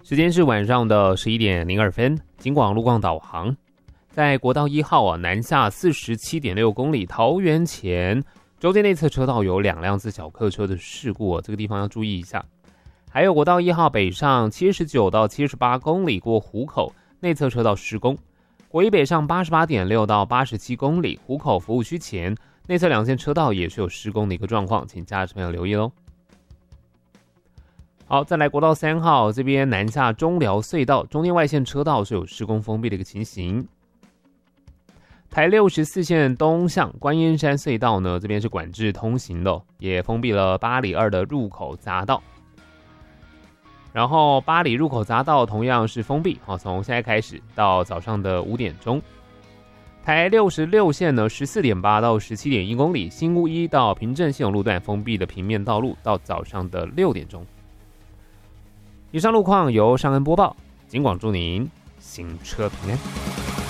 时间是晚上的11:02，警广路况导航。在国道1号南下47.6公里，桃园前州间内侧车道有2辆自小客车的事故这个地方要注意一下。还有国道1号北上79到78公里过湖口，内侧车道施工。国一北上88.6到87公里，湖口服务区前内侧2线车道也是有施工的一个状况，请驾驶朋友留意咯。好，再来国道3号这边南下中寮隧道，中间外线车道是有施工封闭的一个情形。台64线东向观音山隧道呢，这边是管制通行的，也封闭了八里2的入口匝道。然后八里入口匝道同样是封闭，从现在开始到早上的5点钟。台66线呢14.8到17.1公里，新屋1到平镇系统路段封闭的平面道路到早上的6点钟。以上路况由尚恩播报，警广祝您行车平安。